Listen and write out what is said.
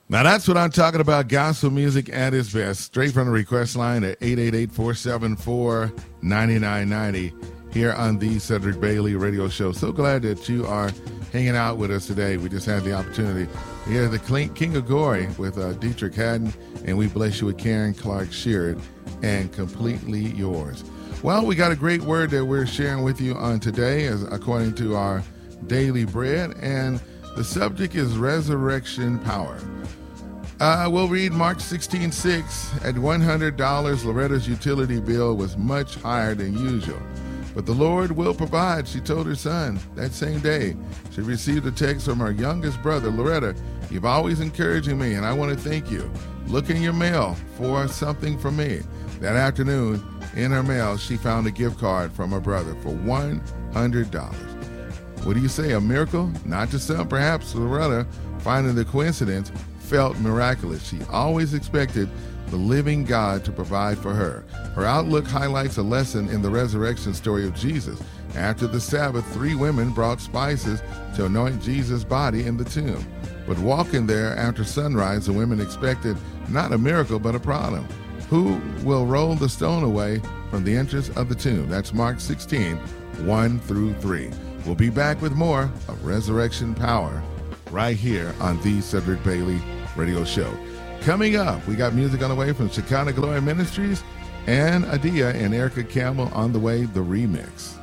Now that's what I'm talking about. Gospel music at its best. Straight from the request line at 888-474-9990 here on the Cedric Bailey Radio Show. So glad that you are hanging out with us today. We just had the opportunity to hear the King of Glory with Dietrich Haddon, and we bless you with Karen Clark Sheard and Completely Yours. Well, we got a great word that we're sharing with you on today, as according to our daily bread, and the subject is resurrection power. We'll read Mark 16:6. At $100, Loretta's utility bill was much higher than usual. But the Lord will provide, she told her son. That same day, she received a text from her youngest brother, Loretta. You've always encouraging me, and I want to thank you. Look in your mail for something from me. That afternoon, in her mail, she found a gift card from her brother for $100. What do you say, a miracle? Not to some, perhaps Loretta, finding the coincidence, felt miraculous. She always expected the living God to provide for her. Her outlook highlights a lesson in the resurrection story of Jesus. After the Sabbath, 3 women brought spices to anoint Jesus' body in the tomb. But walking there after sunrise, the women expected not a miracle, but a problem. Who will roll the stone away from the entrance of the tomb? That's Mark 16:1-3. We'll be back with more of Resurrection Power right here on the Cedric Bailey Radio Show. Coming up, we got music on the way from Shekinah Glory Ministries and Adia and Erica Campbell on the way, the remix.